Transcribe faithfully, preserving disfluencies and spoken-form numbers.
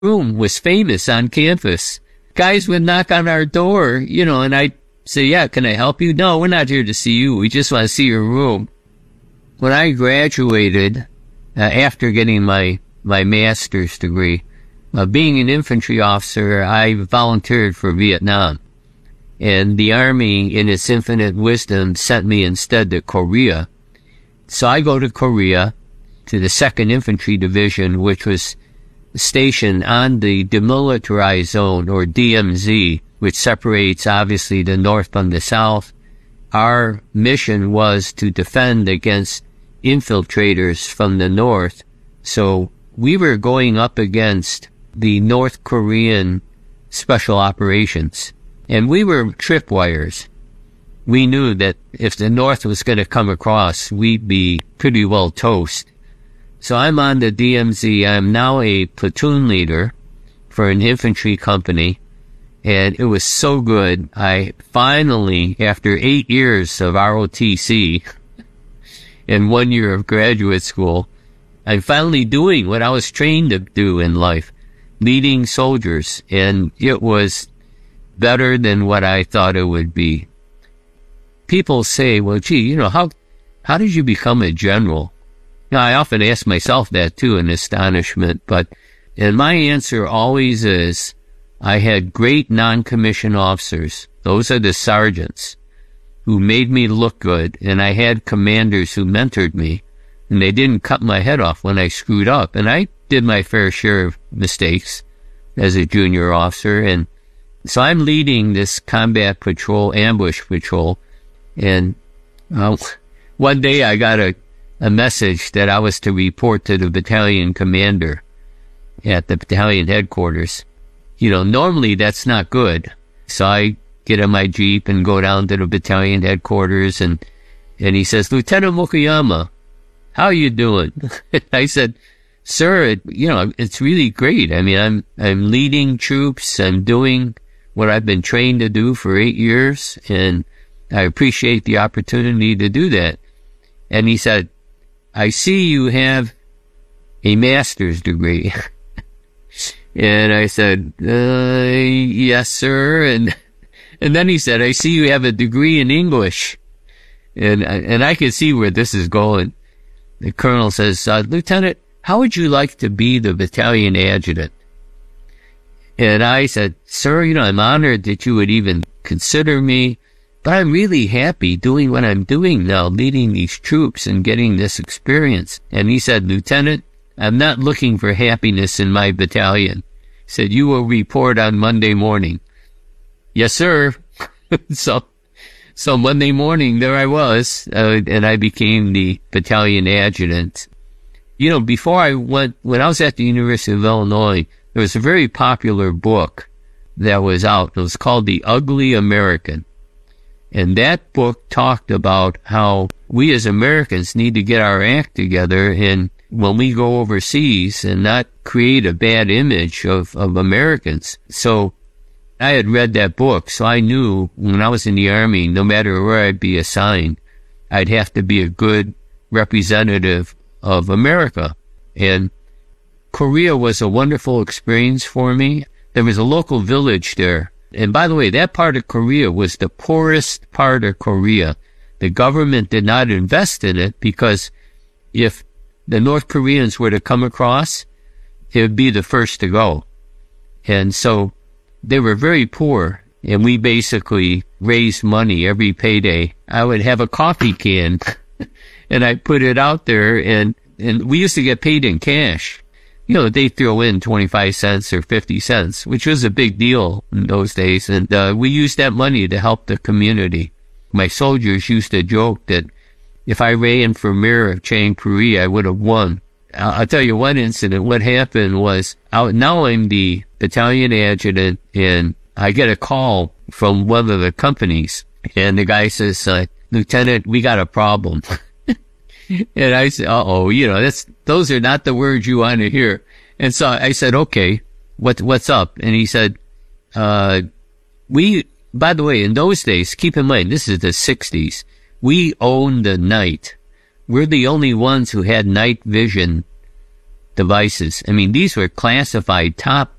room was famous on campus. Guys would knock on our door, you know, and I'd say, yeah, can I help you? No, we're not here to see you. We just want to see your room. When I graduated, uh, after getting my, my master's degree, uh, being an infantry officer, I volunteered for Vietnam. And the Army, in its infinite wisdom, sent me instead to Korea. So I go to Korea, to the second Infantry Division, which was stationed on the Demilitarized Zone, or D M Z, which separates, obviously, the North from the South. Our mission was to defend against infiltrators from the North. So we were going up against the North Korean Special Operations. And we were tripwires. We knew that if the North was going to come across, we'd be pretty well toast. So I'm on the D M Z. I'm now a platoon leader for an infantry company. And it was so good. I finally, after eight years of R O T C and one year of graduate school, I'm finally doing what I was trained to do in life, leading soldiers. And it was better than what I thought it would be. People say, well, gee, you know, how, how did you become a general? Now, I often ask myself that too in astonishment, but, and my answer always is, I had great non-commissioned officers. Those are the sergeants who made me look good, and I had commanders who mentored me, and they didn't cut my head off when I screwed up. And I did my fair share of mistakes as a junior officer, and so I'm leading this combat patrol, ambush patrol, and uh, one day I got a, a message that I was to report to the battalion commander at the battalion headquarters. You know, normally that's not good. So I get in my Jeep and go down to the battalion headquarters, and and he says, Lieutenant Mukuyama, how are you doing? I said, sir, it, you know, it's really great. I mean, I'm I'm leading troops. I'm doing what I've been trained to do for eight years, and I appreciate the opportunity to do that. And he said, I see you have a master's degree. And I said, uh, yes, sir. And, and then he said, I see you have a degree in English. And, and I could see where this is going. The colonel says, uh, Lieutenant, how would you like to be the battalion adjutant? And I said, sir, you know, I'm honored that you would even consider me, but I'm really happy doing what I'm doing now, leading these troops and getting this experience. And he said, Lieutenant, I'm not looking for happiness in my battalion. He said, you will report on Monday morning. Yes, sir. so, so Monday morning, there I was, uh, and I became the battalion adjutant. You know, before I went, when I was at the University of Illinois, there was a very popular book that was out. It was called The Ugly American. And that book talked about how we as Americans need to get our act together, and when we go overseas, and not create a bad image of, of Americans. So I had read that book, so I knew when I was in the Army, no matter where I'd be assigned, I'd have to be a good representative of America. And Korea was a wonderful experience for me. There was a local village there. And by the way, that part of Korea was the poorest part of Korea. The government did not invest in it because if the North Koreans were to come across, it would be the first to go. And so they were very poor, and we basically raised money every payday. I would have a coffee can and I put it out there, and, and we used to get paid in cash. You know, they throw in twenty-five cents or fifty cents, which was a big deal in those days. And uh, we used that money to help the community. My soldiers used to joke that if I ran for mayor of Chiang Puri, I would have won. I'll, I'll tell you one incident. What happened was, I, now I'm the battalion adjutant, and I get a call from one of the companies. And the guy says, uh, Lieutenant, we got a problem. And I said, uh-oh, you know, that's, those are not the words you want to hear. And so I said, okay, what, what's up? And he said, uh, we, by the way, in those days, keep in mind, this is the sixties. We owned the night. We're the only ones who had night vision devices. I mean, these were classified top